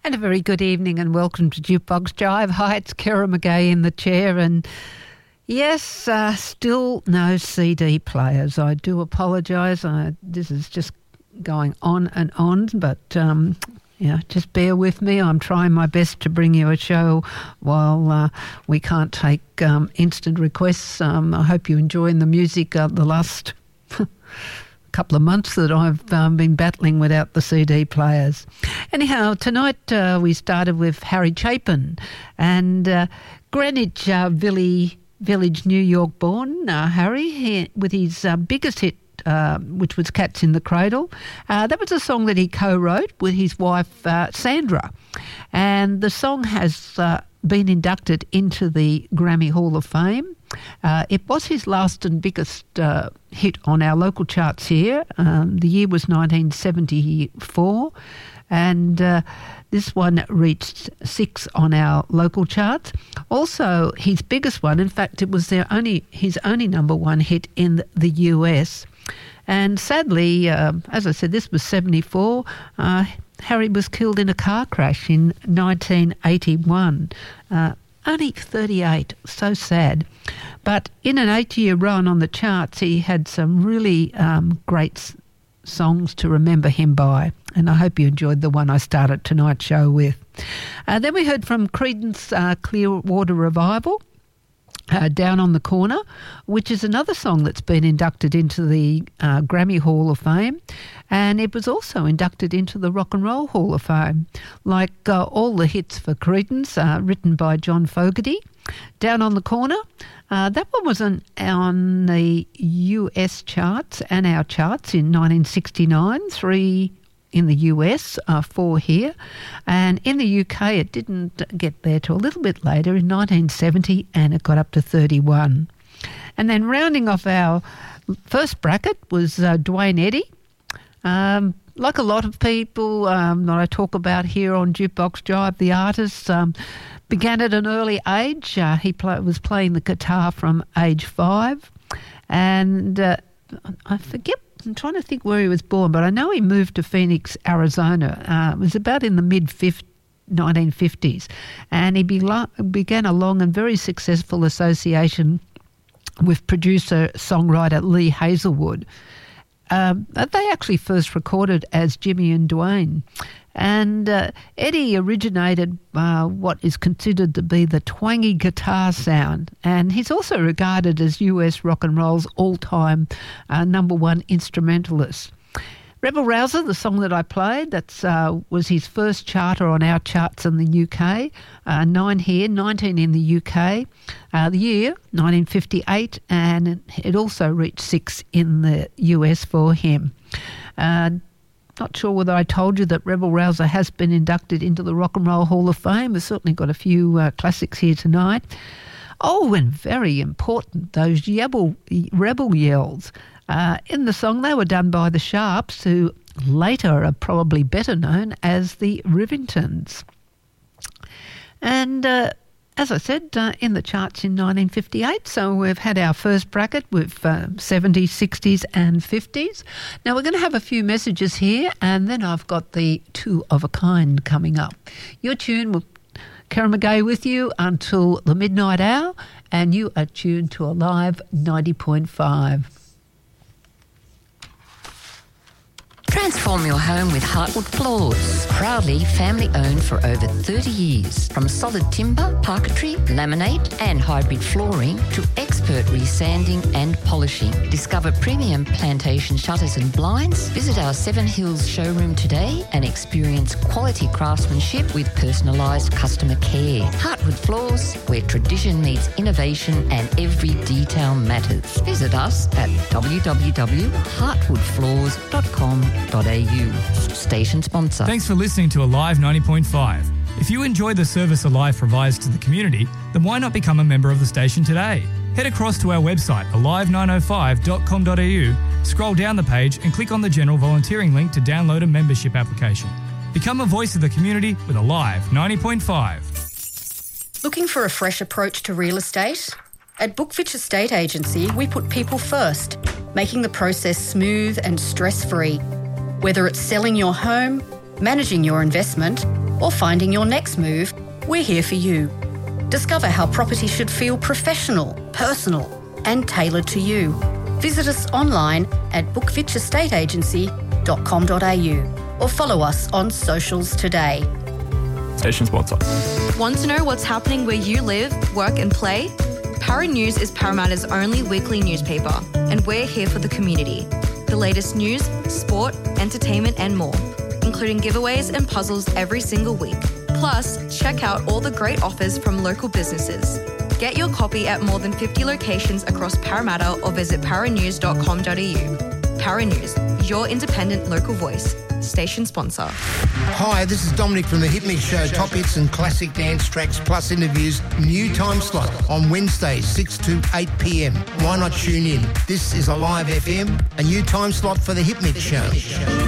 And a very good evening and welcome to Jukebox Jive. Hi, it's Kara McGay in the chair, and yes, still no CD players. I do apologise. This is just going on and on, but just bear with me. I'm trying my best to bring you a show while we can't take instant requests. I hope you're enjoying the music the last couple of months that I've been battling without the CD players. Anyhow, tonight we started with Harry Chapin and Greenwich Village, New York born Harry, with his biggest hit, which was Cats in the Cradle. That was a song that he co-wrote with his wife Sandra, and the song has been inducted into the Grammy Hall of Fame. It was his last and biggest hit on our local charts here. The year was 1974, and this one reached 6 on our local charts. Also, his biggest one, in fact, it was his only number one hit in the US. And sadly, as I said, this was 74. Harry was killed in a car crash in 1981. Only 38, so sad. But in an 8-year run on the charts, he had some really great songs to remember him by. And I hope you enjoyed the one I started tonight's show with. Then we heard from Creedence Clearwater Revival, Down on the Corner, which is another song that's been inducted into the Grammy Hall of Fame, and it was also inducted into the Rock and Roll Hall of Fame. Like all the hits for Creedence, written by John Fogerty. Down on the Corner, that one was on the US charts and our charts in 1969, 3 in the US, 4 here, and in the UK it didn't get there till a little bit later in 1970, and it got up to 31. And then rounding off our first bracket was Duane Eddy. Like a lot of people that I talk about here on Jukebox Jive, the artist began at an early age. He was playing the guitar from age 5, and I forget. I'm trying to think where he was born, but I know he moved to Phoenix, Arizona. It was about in the mid-1950s, and he began a long and very successful association with producer-songwriter Lee Hazelwood. They actually first recorded as Jimmy and Duane. And Eddie originated what is considered to be the twangy guitar sound, and he's also regarded as US rock and roll's all-time number one instrumentalist. Rebel Rouser, the song that I played, was his first charter on our charts in the UK, 9 here, 19 in the UK, the year 1958, and it also reached 6 in the US for him. Not sure whether I told you that Rebel Rouser has been inducted into the Rock and Roll Hall of Fame. We've certainly got a few classics here tonight. Oh, and very important, those rebel yells. In the song, they were done by the Sharps, who later are probably better known as the Rivingtons. And as I said, in the charts in 1958, so we've had our first bracket with 70s, 60s and 50s. Now we're going to have a few messages here, and then I've got the Two of a Kind coming up. You're tuned with Karen McGay with you until the midnight hour, and you are tuned to Alive 90.5. Transform your home with Heartwood Floors. Proudly family-owned for over 30 years. From solid timber, parquetry, laminate and hybrid flooring to expert resanding and polishing. Discover premium plantation shutters and blinds. Visit our Seven Hills showroom today and experience quality craftsmanship with personalised customer care. Heartwood Floors, where tradition meets innovation and every detail matters. Visit us at www.heartwoodfloors.com.au. Station sponsor. Thanks for listening to Alive 90.5. If you enjoy the service Alive provides to the community, then why not become a member of the station today? Head across to our website, alive905.com.au, scroll down the page and click on the general volunteering link to download a membership application. Become a voice of the community with Alive 90.5. Looking for a fresh approach to real estate? At Bookfitch Estate Agency, we put people first, making the process smooth and stress-free. Whether it's selling your home, managing your investment, or finding your next move, we're here for you. Discover how property should feel professional, personal and tailored to you. Visit us online at bookfitchestateagency.com.au or follow us on socials today. Station sponsor. Want to know what's happening where you live, work and play? Para News is Parramatta's only weekly newspaper, and we're here for the community. The latest news, sport, entertainment and more, including giveaways and puzzles every single week. Plus, check out all the great offers from local businesses. Get your copy at more than 50 locations across Parramatta or visit paranews.com.au. Para News, your independent local voice. Station sponsor. Hi, this is Dominic from The Hit Mix Show. Top hits and classic dance tracks plus interviews. New time slot on Wednesdays, 6 to 8 p.m. Why not tune in? This is a live FM, a new time slot for The Hit Mix Show.